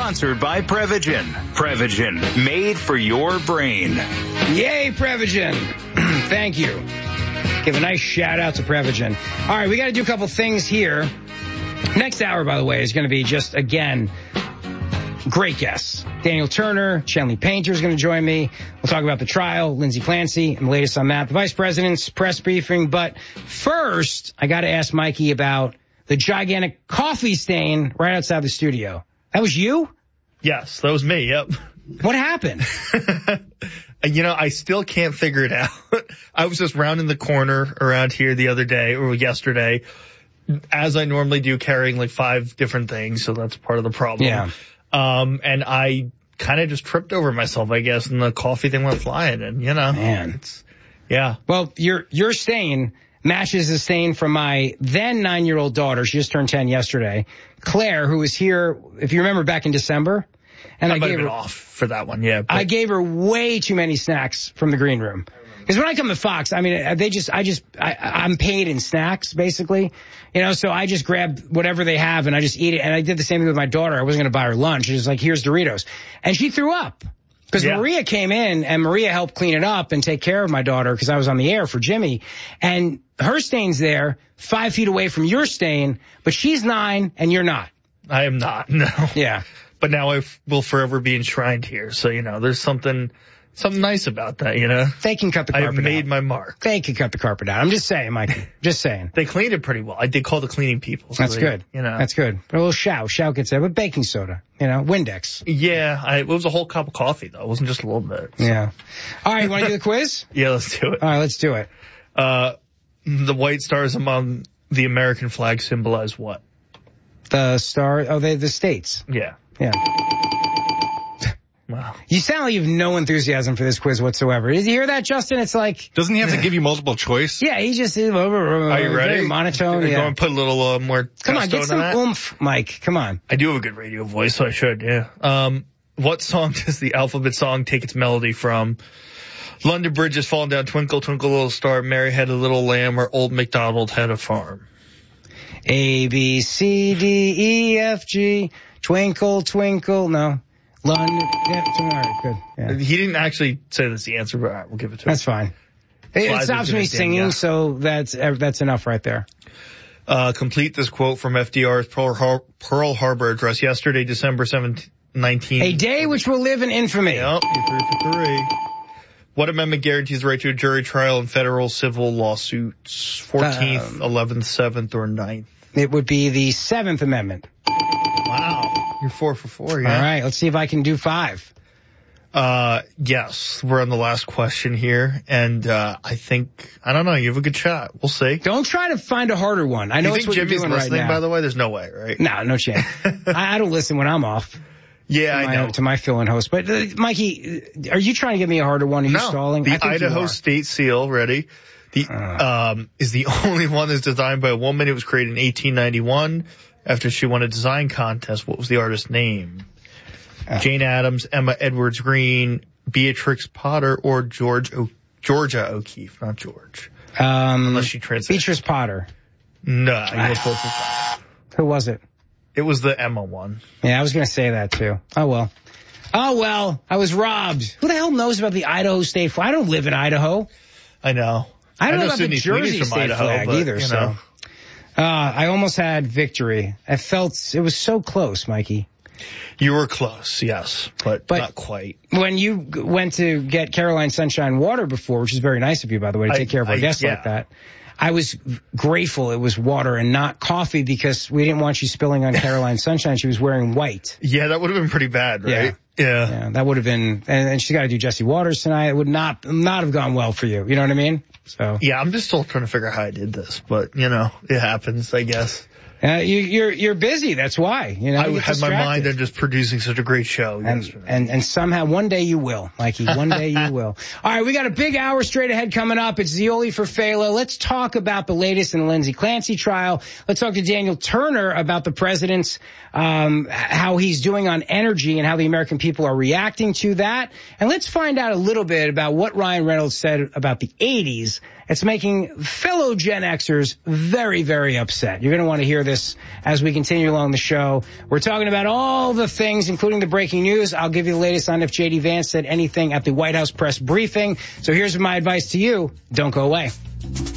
Sponsored by Prevagen. Prevagen, made for your brain. Yay, Prevagen. Thank you. Give a nice shout out to Prevagen. All right, we got to do a couple things here. Next hour, by the way, is going to be just, again, great guests. Daniel Turner, Shenley Painter is going to join me. We'll talk about the trial, Lindsay Clancy, and the latest on that, the vice president's press briefing. But first, I got to ask Mikey about the gigantic coffee stain right outside the studio. That was you? Yes, that was me, yep. What happened? I still can't figure it out. I was just rounding the corner around here the other day, or yesterday, as I normally do, carrying like 5 different things, so that's part of the problem. Yeah. And I kind of just tripped over myself, I guess, and the coffee thing went flying, and, Man. Yeah. Well, your stain matches the stain from my then 9-year-old daughter. She just turned 10 yesterday. Claire, who was here, if you remember, back in December. And I gave her off for that one, yeah. I gave her way too many snacks from the green room. Because when I come to Fox, I mean, I'm paid in snacks, basically. So I just grab whatever they have and I just eat it. And I did the same thing with my daughter. I wasn't going to buy her lunch. She was like, here's Doritos. And she threw up. Because Maria came in and Maria helped clean it up and take care of my daughter because I was on the air for Jimmy. And her stain's there 5 feet away from your stain, but she's 9 and you're not. I am not, no. Yeah. But now I will forever be enshrined here. So, there's something nice about that, They can cut the carpet out. I've made my mark. They can cut the carpet out. I'm just saying, Mikey. Just saying. They cleaned it pretty well. I did call the cleaning people. So That's good. That's good. But a little shout. Shout gets there with baking soda. Windex. Yeah. It was a whole cup of coffee, though. It wasn't just a little bit. So. Yeah. All right. You want to do the quiz? Yeah, let's do it. All right. Let's do it. The white stars among the American flag symbolize what? The star. Oh, the states. Yeah. Yeah. Wow. You sound like you have no enthusiasm for this quiz whatsoever. Did you hear that, Justin? It's like... Doesn't he have to give you multiple choice? Yeah, he just... Are you ready? Very monotone. Go and put a little more Come on, get some oomph, Mike. Come on. I do have a good radio voice, so I should, yeah. What song does the alphabet song take its melody from? London Bridge is falling down, Twinkle, Twinkle, Little Star, Mary Had a Little Lamb, or Old MacDonald Had a Farm? A, B, C, D, E, F, G, Twinkle, Twinkle, no. London, yeah, all right, good. Yeah. He didn't actually say that's the answer, but all right, we'll give it to him. That's fine. It stops me singing, so that's enough right there. Complete this quote from FDR's Pearl Harbor address yesterday, December 7th, 19... A day which will live in infamy. Yep, you're 3 for 3. What amendment guarantees the right to a jury trial in federal civil lawsuits? 14th, 11th, 7th, or 9th? It would be the 7th Amendment. Wow. You're 4 for 4, yeah. All right, let's see if I can do 5. Yes, we're on the last question here, and I don't know, you have a good shot. We'll see. Don't try to find a harder one. I know it's what you're doing right now. You think Jimmy's listening, by the way? There's no way, right? No chance. I don't listen when I'm off. Yeah, I know. To my fill-in host. But, Mikey, are you trying to give me a harder one? Are you stalling? The Idaho State Seal, ready? Is the only one that's designed by a woman. It was created in 1891 after she won a design contest. What was the artist's name? Jane Addams, Emma Edwards Green, Beatrix Potter, or Georgia O'Keeffe, not George. Unless she translated. Beatrice Potter. No, you were close to that. Who was it? It was the Emma one. Yeah, I was going to say that too. Oh, well, I was robbed. Who the hell knows about the Idaho State flag? I don't live in Idaho. I know. I don't know about the Jersey State Idaho, flag either, so. I almost had victory. It was so close, Mikey. You were close, yes, but not quite. When you went to get Caroline Sunshine water before, which is very nice of you, by the way, to take care of our guests like that, I was grateful it was water and not coffee because we didn't want you spilling on Caroline Sunshine. She was wearing white. Yeah, that would have been pretty bad, right? Yeah, that would have been, and she's got to do Jesse Waters tonight. It would not have gone well for you. You know what I mean? So. Yeah, I'm just still trying to figure out how I did this, but it happens, I guess. You're busy. That's why. I had my mind on just producing such a great show yesterday. And somehow one day you will, Mikey. One day you will. All right, we got a big hour straight ahead coming up. It's Zioli for Phalo. Let's talk about the latest in the Lindsay Clancy trial. Let's talk to Daniel Turner about the president's how he's doing on energy and how the American people are reacting to that. And let's find out a little bit about what Ryan Reynolds said about the 80s. It's making fellow Gen Xers very, very upset. You're going to want to hear us as we continue along the show. We're talking about all the things, including the breaking news. I'll give you the latest on if J.D. Vance said anything at the White House press briefing. So here's my advice to you. Don't go away.